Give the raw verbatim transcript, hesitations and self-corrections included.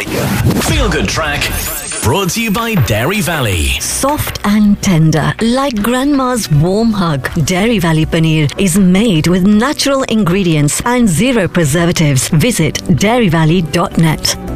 Feel Good Track, brought to you by Dairy Valley. Soft and tender, like grandma's warm hug. Dairy Valley paneer is made with natural ingredients and zero preservatives. Visit dairy valley dot net.